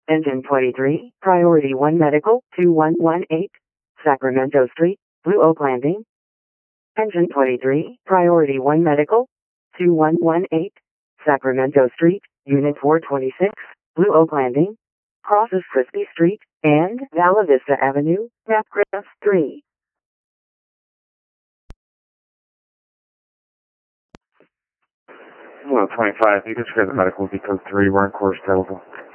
Engine 23, Priority 1 Medical, 2118, Sacramento Street, Blue Oak Landing. Engine 23, Priority 1 Medical, 2118, Sacramento Street, Unit 426, Blue Oak Landing. Crosses Crispy Street and Vala Vista Avenue, Mapcraft 3. 25, you can share the medical, be code 3, we're on course, available.